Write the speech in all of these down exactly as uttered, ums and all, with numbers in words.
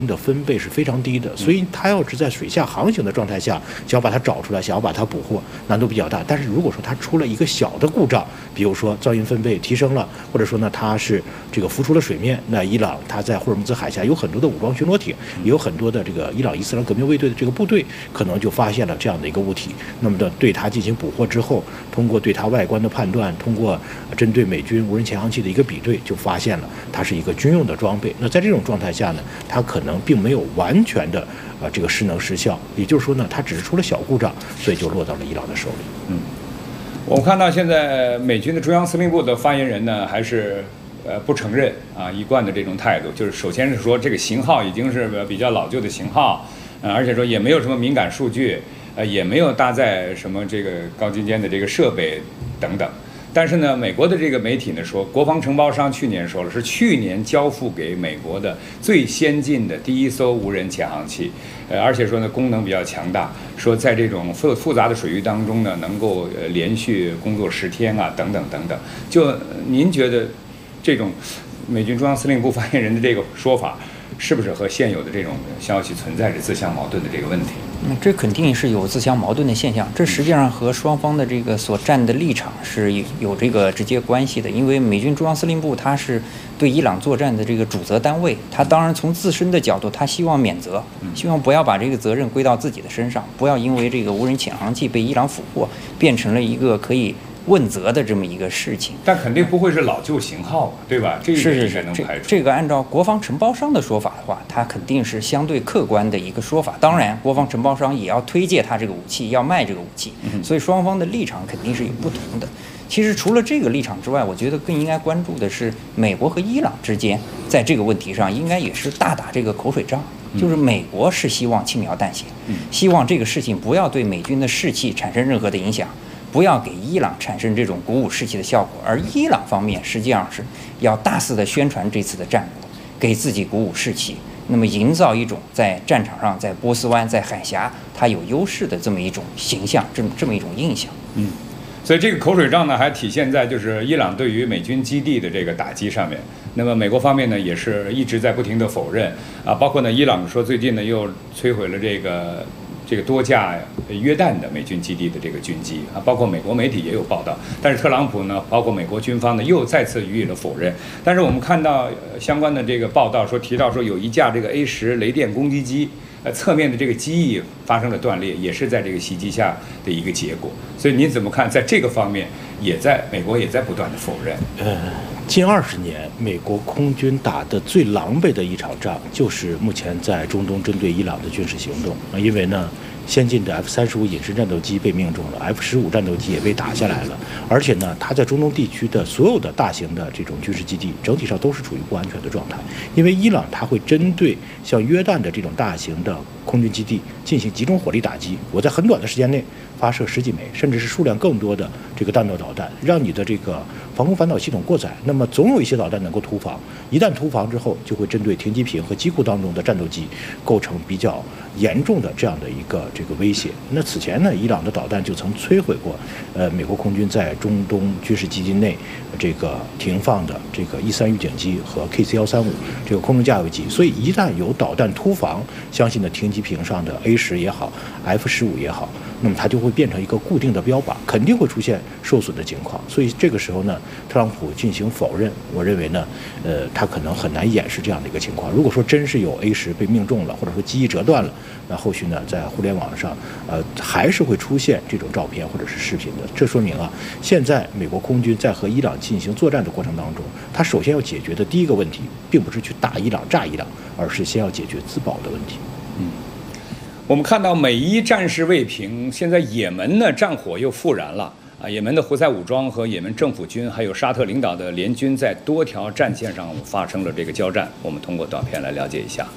的分贝是非常低的，所以它要是在水下航行的状态下，想要把它找出来，想要把它捕获，难度比较大。但是如果说它出了一个小的故障，比如说噪音分贝提升了，或者说呢它是这个浮出了水面，那伊朗它在霍尔木兹海峡有很多的武装巡逻艇，也有很多的这个伊朗伊斯兰革命卫队的这个部队，可能就发现了这样的一个物体，那么的对它进行捕获之后，通过对它外观的判断，通过针对美军无人潜航器的一个比对，就发现了它是一个军用的装备。那在这种状态下呢，它可能并没有完全的呃这个失能失效，也就是说呢，它只是出了小故障，所以就落到了伊朗的手里。 嗯，我们看到现在美军的中央司令部的发言人呢，还是呃不承认啊一贯的这种态度，就是首先是说这个型号已经是比较老旧的型号，呃，而且说也没有什么敏感数据，呃，也没有搭载什么这个高精尖的这个设备等等。但是呢，美国的这个媒体呢说，国防承包商去年说了，是去年交付给美国的最先进的第一艘无人潜航器，呃，而且说呢功能比较强大，说在这种复复杂的水域当中呢，能够呃连续工作十天啊，等等等等。就您觉得这种美军中央司令部发言人的这个说法，是不是和现有的这种消息存在着自相矛盾的这个问题？ 嗯，这肯定是有自相矛盾的现象。这实际上和双方的这个所站的立场是有这个直接关系的。因为美军中央司令部它是对伊朗作战的这个主责单位，它当然从自身的角度，它希望免责，希望不要把这个责任归到自己的身上，不要因为这个无人潜航器被伊朗俘获，变成了一个可以问责的这么一个事情。 但肯定不会是老旧型号，对吧？这是是是， 能排除。 这这个按照国防承包商的说法的话，它肯定是相对客观的一个说法。当然，国防承包商也要推介他这个武器，要卖这个武器，所以双方的立场肯定是有不同的。其实除了这个立场之外，我觉得更应该关注的是美国和伊朗之间在这个问题上应该也是大打这个口水仗。就是美国是希望轻描淡写，希望这个事情不要对美军的士气产生任何的影响，不要给伊朗产生这种鼓舞士气的效果。而伊朗方面实际上是要大肆的宣传这次的战果，给自己鼓舞士气，那么营造一种在战场上，在波斯湾，在海峡它有优势的这么一种形象，这么这么一种印象。 嗯，所以这个口水仗呢，还体现在就是伊朗对于美军基地的这个打击上面。那么美国方面呢，也是一直在不停的否认啊，包括呢，伊朗说最近呢又摧毁了这个这个多架约旦的美军基地的这个军机啊，包括美国媒体也有报道。但是特朗普呢，包括美国军方呢，又再次予以了否认。但是我们看到相关的这个报道说，提到说有一架这个 A 十雷电攻击机。呃，侧面的这个机翼发生了断裂，也是在这个袭击下的一个结果。所以您怎么看？在这个方面，也在美国也在不断的否认。 呃，近二十年，美国空军打的最狼狈的一场仗，就是目前在中东针对伊朗的军事行动啊，因为呢。先进的 F 三十五隐身战斗机被命中了 ，F 十五战斗机也被打下来了，而且呢，它在中东地区的所有的大型的这种军事基地，整体上都是处于不安全的状态。因为伊朗它会针对像约旦的这种大型的空军基地进行集中火力打击，我在很短的时间内发射十几枚，甚至是数量更多的这个弹道导弹，让你的这个防空反导系统过载。那么总有一些导弹能够突防，一旦突防之后，就会针对停机坪和机库当中的战斗机构成比较严重的这样的一个这个威胁。那此前呢，伊朗的导弹就曾摧毁过，呃，美国空军在中东军事基地内这个停放的这个 E 三预警机和 K C 一三五这个空中加油机。所以一旦有导弹突防，相信呢停机坪上的 A 十也好 ，F 十五也好，那么它就会变成一个固定的标靶，肯定会出现受损的情况。所以这个时候呢，特朗普进行否认，我认为呢，呃，他可能很难掩饰这样的一个情况。如果说真是有 A 十被命中了，或者说机翼折断了，那后续呢，在互联网上，呃，还是会出现这种照片或者是视频的。这说明啊，现在美国空军在和伊朗进行作战的过程当中，他首先要解决的第一个问题，并不是去打伊朗、炸伊朗，而是先要解决自保的问题。 嗯。我们看到美伊战事未平，现在也门呢战火又复燃了啊！也门的胡塞武装和也门政府军，还有沙特领导的联军，在多条战线上发生了这个交战。我们通过短片来了解一下。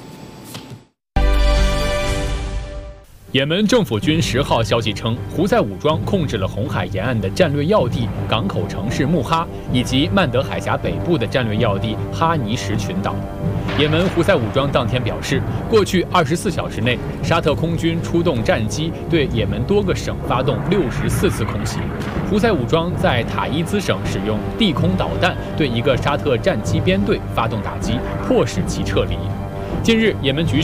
也门政府军十号消息称，胡塞武装控制了红海沿岸的战略要地港口城市穆哈，以及曼德海峡北部的战略要地哈尼什群岛。也门胡塞武装当天表示，过去二十四小时内，沙特空军出动战机对也门多个省发动六十四次空袭。胡塞武装在塔伊兹省使用地空导弹对一个沙特战机编队发动打击，迫使其撤离。 近日，也门局势